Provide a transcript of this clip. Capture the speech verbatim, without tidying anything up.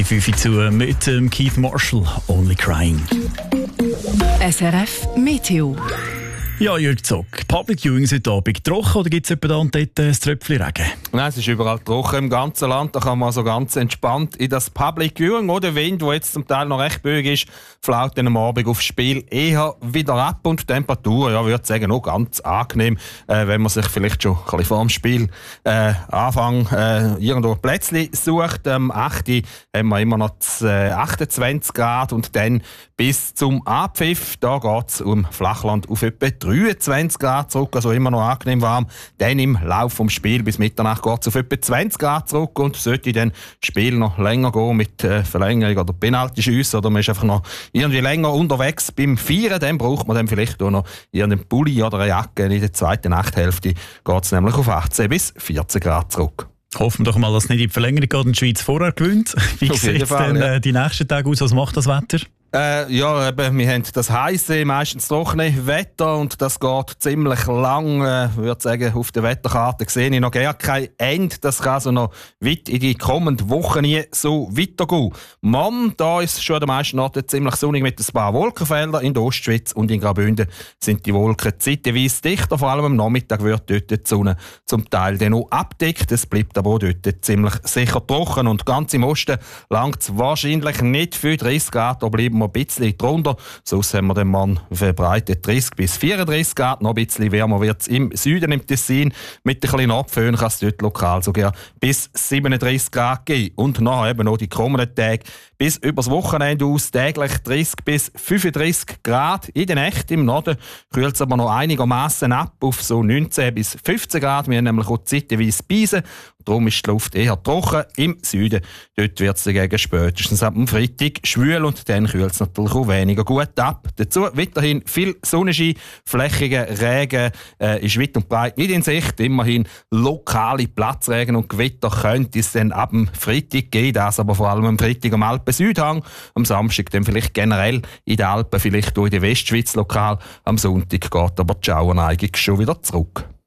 fünf Uhr zu mit ähm, Keith Marshall, «Only Crying». S R F Meteo. Ja, Jürg Zock, Public Viewings heute Abend trocken oder gibt es etwa da und dort ein Tröpfchen Regen? Nein, es ist überall trocken im ganzen Land. Da kann man so ganz entspannt in das Public Viewing. Oder der Wind, der jetzt zum Teil noch recht böig ist, flaut dann am Abend aufs Spiel eher wieder ab. Und die Temperatur, ja, würde ich sagen, auch ganz angenehm, äh, wenn man sich vielleicht schon ein bisschen vor dem Spiel äh, Anfang äh, irgendwo ein Plätzchen sucht. Am achten haben wir immer noch äh, achtundzwanzig Grad und dann bis zum Abpfiff, da geht es um Flachland auf etwa dreiundzwanzig Grad zurück, also immer noch angenehm warm. Dann im Laufe des Spiels bis Mitternacht geht es auf etwa zwanzig Grad zurück und sollte dann das Spiel noch länger gehen mit äh, Verlängerung oder Penalty-Schüsse oder man ist einfach noch irgendwie länger unterwegs beim Feiern, dann braucht man dann vielleicht auch noch irgendeinen Pulli oder eine Jacke. In der zweiten Nachthälfte geht es nämlich auf achtzehn bis vierzehn Grad zurück. Hoffen wir doch mal, dass es nicht in die Verlängerung geht und die Schweiz vorher gewinnt. Wie sieht es denn ja. äh, die nächsten Tage aus? Was macht das Wetter? Äh, ja, eben, wir haben das heisse, meistens trockene Wetter und das geht ziemlich lang. Ich äh, würde sagen, auf der Wetterkarte sehe ich noch gar kein Ende. Das kann also noch weit in die kommenden Wochen nie so weitergehen. Morgen, da ist schon an den meisten Orten ziemlich sonnig mit ein paar Wolkenfeldern. In der Ostschweiz und in Graubünden sind die Wolken zeitweise dichter. Vor allem am Nachmittag wird dort die Sonne zum Teil dann noch abdeckt. Es bleibt aber auch dort ziemlich sicher trocken. Und ganz im Osten langt es wahrscheinlich nicht für dreißig Grad. Da bleiben wir ein bisschen drunter. Sonst haben wir den Mann verbreitet dreißig bis vierunddreißig Grad. Noch ein bisschen wärmer wird es im Süden, im Tessin. Mit ein bisschen Abföhn kann es dort lokal sogar bis siebenunddreißig Grad geben. Und nachher eben noch die kommenden Tage bis übers Wochenende aus täglich dreißig bis fünfunddreißig Grad. In der Nacht im Norden kühlt es aber noch einigermaßen ab auf so neunzehn bis fünfzehn Grad. Wir haben nämlich auch zeitweise Beisen. Darum ist die Luft eher trocken. Im Süden dort wird es dagegen spätestens ab dem Freitag schwül und dann kühlt es natürlich auch weniger gut ab. Dazu weiterhin viel Sonnenschein, flächiger Regen äh, ist weit und breit nicht in Sicht. Immerhin lokale Platzregen und Gewitter könnte es dann ab dem Freitag geben. Das aber vor allem am Freitag am Alpen-Südhang. Am Samstag dann vielleicht generell in den Alpen, vielleicht auch in der Westschweiz lokal. Am Sonntag geht aber die Schauerneigung schon wieder zurück.